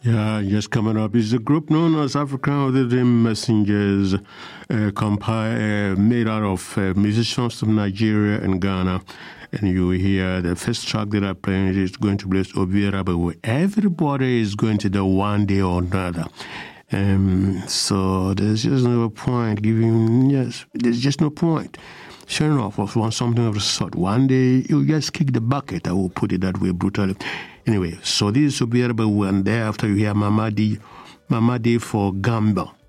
Yeah, just coming up is a group known as African Rhythm Messengers, made out of musicians from Nigeria and Ghana. And you hear the first track that I'm playing is going to bless Obiera, but everybody is going to do one day or another. So there's just no point there's just no point showing off of something of the sort. One day you just kick the bucket, I will put it that way brutally. Anyway, so this is Obiera, and thereafter you hear Mama D for Gamba.